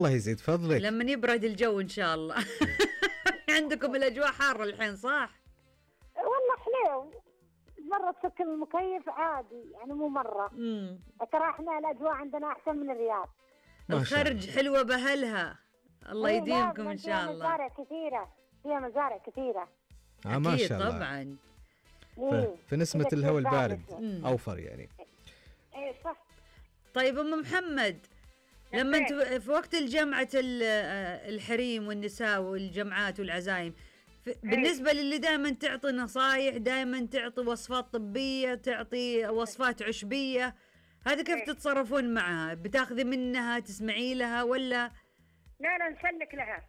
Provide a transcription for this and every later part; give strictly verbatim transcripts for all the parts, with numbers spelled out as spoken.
الله يزيد فضلك. لما يبرد الجو إن شاء الله. عندكم الأجواء حارة الحين صح؟ والله حلو، مرة تسكر المكيف عادي يعني مو مرة. امم ترى احنا الأجواء عندنا أحسن من الرياض. الخرج حلوة بهلها، الله إيه، يديمكم لا، إن فيها شاء الله. مزارع كثيرة، فيها مزارع كثيرة. آه ما أكيد شاء الله. طبعا. إيه. في نسمة كذا الهواء كذا البارد ثالث. أوفر يعني. إيه صح. طيب أم محمد، لما أنت في وقت الجمعة ال- الحريم والنساء والجمعات والعزايم، ف- بالنسبة للي دائما تعطي نصايح، دائما تعطي وصفات طبية، تعطي وصفات عشبية، هذا كيف تتصرفون معها؟ بتاخذي منها تسمعي لها ولا؟ لا لا نسلك لها.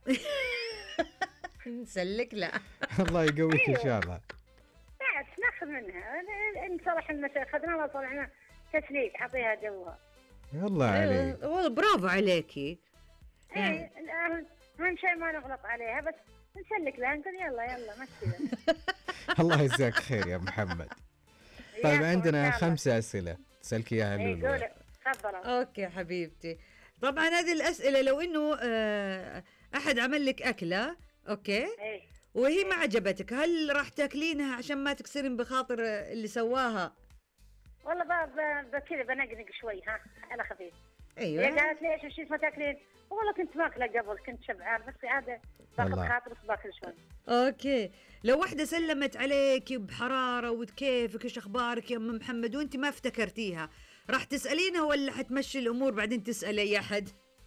نسلك لا. الله يقويك إن شاء الله. لا ناخذ منها، نصلح المشاكل، خذنا وصلحنا تسليك، حطيها جوها. الله عليك. والله برافو عليكي. ايه الآن اهم شيء ما نغلط عليها، بس نسلك لها نقول يلا يلا مشي. الله يجزاك خير يا محمد. طيب عندنا خمسة أسئلة تسألك إياها ايه لولو. قولي تفضلوا. اوكي حبيبتي، طبعا هذه الأسئلة لو انه آه، احد عمل لك أكلة اوكي ايه وهي ما عجبتك، هل راح تاكلينها عشان ما تكسرين بخاطر اللي سواها؟ والله بكذا بنقنق شوي ها على خفيف. ايوه. هي قالت لي ايش ما تاكلين؟ والله كنت ماكله قبل، كنت شبعان، بس هذا باخذ والله. خاطر بس باكل شوي. اوكي، لو واحدة سلمت عليك بحرارة وكيفك ايش اخبارك يا ام محمد وانت ما افتكرتيها، راح تسألينها ولا حتمشي الامور بعدين تسأل اي احد؟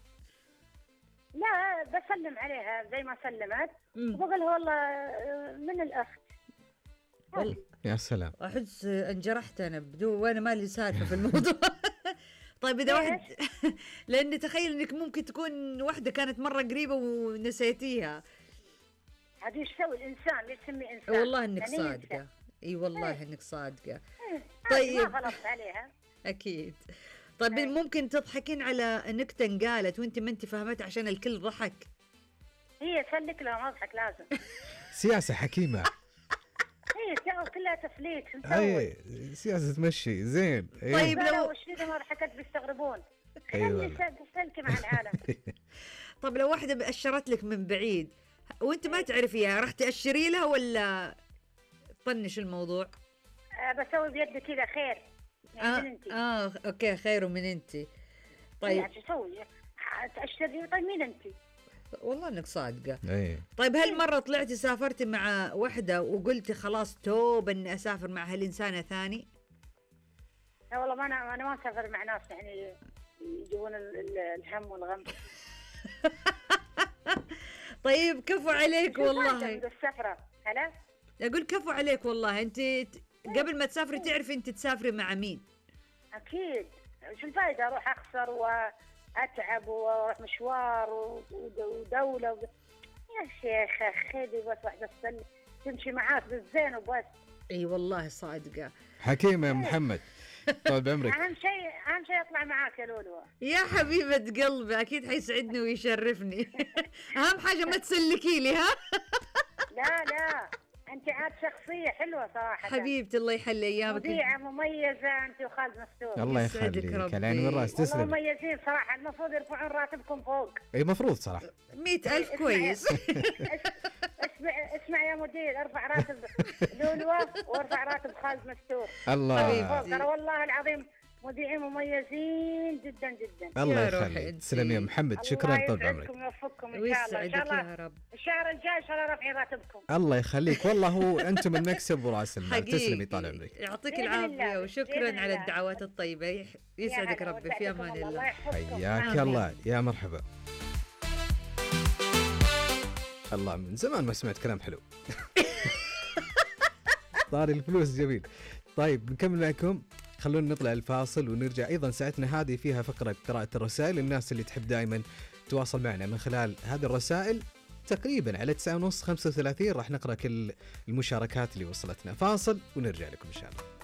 لا بسلم عليها زي ما سلمت مم. وبقول لها والله آه، من الاخت. والله يا سلام. احس انجرحت انا بدون وانا مالي سالفه في الموضوع. طيب اذا واحد لاني تخيل انك ممكن تكون واحده كانت مره قريبه ونسيتيها. هذه ايش يسوي الانسان؟ ليش تسمي انسان؟ والله انك يعني صادقه. إنسان. اي والله انك صادقه. طيب طيب ما غلطت عليها. اكيد. طيب أي. ممكن تضحكين على نكته انقالت وانت ما انت فهمتها عشان الكل ضحك؟ هي سلك لها ما اضحك لازم. سياسة حكيمة. هي تو كلها تفليت شو أي نسوي؟ سياسة تمشي زين. أي. طيب لا لا لو- وش اذا ما ضحكت بيستغربون. أي خلي والله. تسلكي مع العالم. طيب لو واحده بأشرت لك من بعيد وانت ما تعرفيها، راح تأشري لها ولا طنش الموضوع؟ آه، بسوي بيدي كذا خير. يعني من انت؟ اه اوكي، خير من انت. طيب يعني شو اسوي؟ تأشري طيب مين انت؟ والله انك صادقه. أي. طيب هل مره طلعتي سافرتي مع وحده وقلتي خلاص توب اني اسافر مع هالانسانه ثاني؟ لا والله ما انا انا ما اسافر مع ناس يعني يجون ال- ال- الهم والغم. طيب كفو عليك والله. السفرة هلا. اقول كفو عليك والله، انت ت- قبل ما تسافري تعرفي انت تسافري مع مين. اكيد شو الفائدة اروح اخسر واتعب واروح مشوار و- ود- ودولة و... يا شيخ خذي بس واحدة تسلي تمشي معاك بالزين وبس. اي والله صادقه. حكيمة يا محمد. طول بعمرك. اهم شيء اهم شيء اطلع معاك يا لولو. يا حبيبه قلبي اكيد حيسعدني ويشرفني. اهم حاجه ما تسلكي لي ها. لا لا انت عاد شخصية حلوة صراحة. حبيبتي الله يحلي ايامك. مذيعة مميزة انت وخالد مفتوح. الله يسعدك يخليك ربي. العين والراس. والله تسلم. مميزين صراحة، المفروض يرفعون راتبكم فوق. اي مفروض صراحة. مئة ألف كويس. اسمع اسمع يا مدير، ارفع راتب لولوة وارفع راتب خالد مفتوح. الله. فوق ترى والله العظيم مذيعين مميزين جدا جدا. الله يا روحي يخليك. أنت. تسلم يا محمد. شكرا طول الله عمرك. يسعدكم ويوفقكم ان شاء الله. ان ويسعدك شاء يا الله رب. الشهر الجاي ان شاء الله رافعين راتبكم. الله يخليك والله هو انتم المكسب وراس المال. حقيقي. تسلمي طال عمرك. يعطيك بإذن العافيه الله. وشكرا بإذن على الله. الدعوات الطيبه. يح- يسعدك يا هلا ربي في وسعدكم امان الله. الله الله. يحفظكم. حياك آمين. الله. يا مرحبا. الله من زمان ما سمعت كلام حلو. طاري الفلوس جميل. طيب نكمل معكم. خلونا نطلع الفاصل ونرجع. أيضا ساعتنا هذه فيها فقرة قراءة الرسائل. الناس اللي تحب دائما تواصل معنا من خلال هذه الرسائل تقريبا على تسعة ونص خمسة وثلاثين راح نقرأ كل المشاركات اللي وصلتنا. فاصل ونرجع لكم إن شاء الله.